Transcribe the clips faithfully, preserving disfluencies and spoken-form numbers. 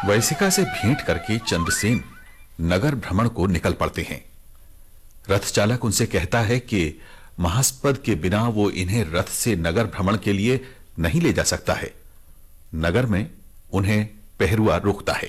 वैसिका से भेंट करके चंद्रसेन नगर भ्रमण को निकल पड़ते हैं। रथ चालक उनसे कहता है कि महास्पद के बिना वो इन्हें रथ से नगर भ्रमण के लिए नहीं ले जा सकता है। नगर में उन्हें पहरुआ रोकता है।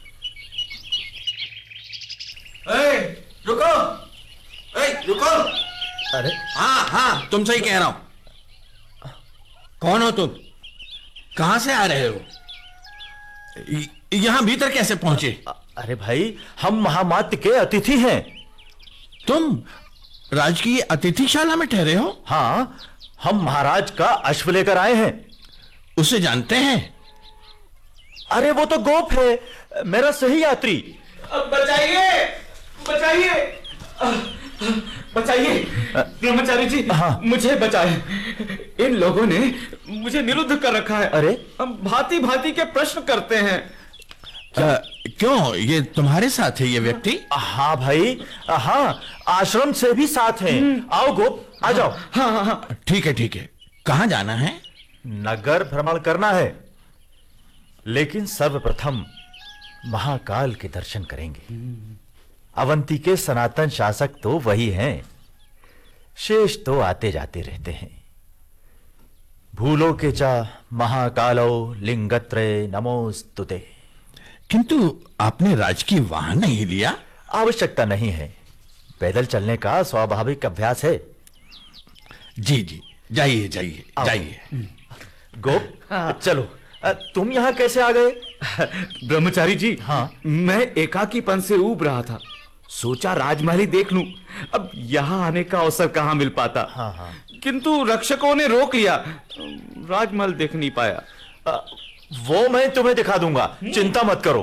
ए, रुको, ए, रुको। अरे हाँ हाँ तुमसे ही कह रहा हूं। कौन हो तुम? कहां से आ रहे हो? य- यहां भीतर कैसे पहुंचे? अरे भाई, हम महामात्य के अतिथि हैं। तुम राजकीय अतिथिशाला में ठहरे हो? हाँ, हम महाराज का अश्व लेकर आए हैं। उसे जानते हैं? अरे वो तो गोप है, मेरा सही यात्री। बचाइए, बचाइए, बचाइए ब्रह्मचारी जी। हाँ। मुझे बचाए, इन लोगों ने मुझे निरुद्ध कर रखा है। अरे? हम भांति भांति के प्रश्न करते हैं। क्या, क्यों, ये तुम्हारे साथ है ये व्यक्ति? हाँ भाई, हाँ, आश्रम से भी साथ हैं। आओ गोप, आ जाओ। हाँ हाँ हाँ। ठीक है ठीक है, कहां जाना है? नगर भ्रमण करना है, लेकिन सर्वप्रथम महाकाल के दर्शन करेंगे। अवंती के सनातन शासक तो वही हैं, शेष तो आते जाते रहते हैं। भूलो के चा महाकालो लिंगत्रे नमोस्तुते। किंतु आपने राजकीय वाहन नहीं लिया? आवश्यकता नहीं है, पैदल चलने का स्वाभाविक अभ्यास है। जी जी, जाइए जाइए आओ। जाइए। गोप, चलो। अ, तुम यहां कैसे आ गए? ब्रह्मचारी जी, हाँ। मैं एकाकीपन से ऊब रहा था, सोचा राजमहल ही देख लूं। अब यहाँ आने का अवसर कहाँ मिल पाता। हाँ, हाँ। किंतु रक्षकों ने रोक लिया, राजमहल देख नहीं पाया। अ, वो मैं तुम्हें दिखा दूंगा, चिंता मत करो।